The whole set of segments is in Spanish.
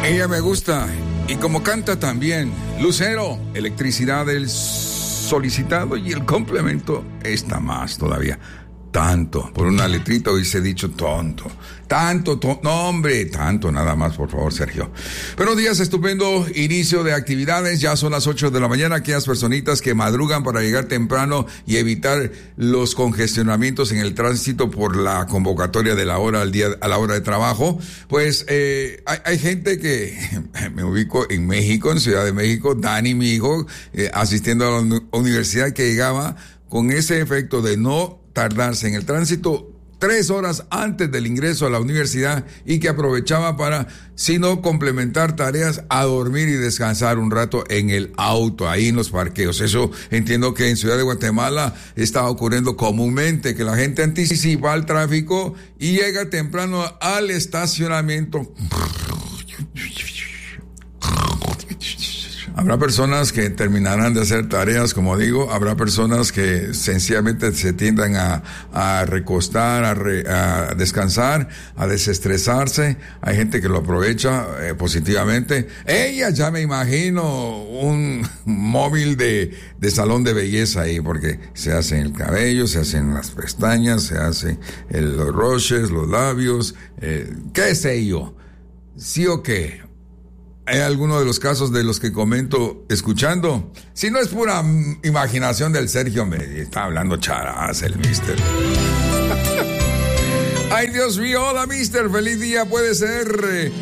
Ella me gusta y como canta también. Lucero, electricidad del solicitado y el complemento está más todavía. Tanto, por una letrita hubiese dicho tonto. No hombre, tanto nada más, por favor, Sergio. Buenos días, estupendo inicio de actividades. Ya son las 8 de la mañana. Aquellas personitas que madrugan para llegar temprano y evitar los congestionamientos en el tránsito por la convocatoria de la hora a la hora de trabajo. Pues hay gente que me ubico en México, en Ciudad de México. Dani, mi hijo, asistiendo a la universidad, que llegaba con ese efecto de no tardarse en el tránsito 3 horas antes del ingreso a la universidad y que aprovechaba para, si no complementar tareas, a dormir y descansar un rato en el auto, ahí en los parqueos. Eso entiendo que en Ciudad de Guatemala está ocurriendo comúnmente, que la gente anticipa el tráfico y llega temprano al estacionamiento. Habrá personas que terminarán de hacer tareas, como digo, habrá personas que sencillamente se tiendan a recostar, a descansar, a desestresarse. Hay gente que lo aprovecha positivamente. Ella, ya me imagino un móvil de salón de belleza ahí, porque se hace el cabello, se hacen las pestañas, se hacen los roches, los labios, qué sé yo, sí o qué. ¿Hay alguno de los casos de los que comento escuchando? Si no es pura imaginación del Sergio, me está hablando charas el mister. Ay, Dios mío, hola, mister, feliz día. Puede ser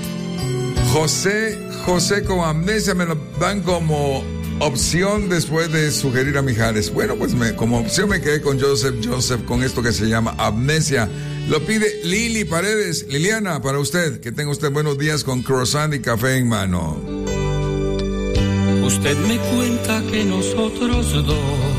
José con amnesia, me lo dan como opción después de sugerir a Mijares. Bueno, pues como opción me quedé con Joseph, con esto que se llama amnesia. Lo pide Lili Paredes. Liliana, para usted, que tenga usted buenos días con croissant y café en mano. Usted me cuenta que nosotros dos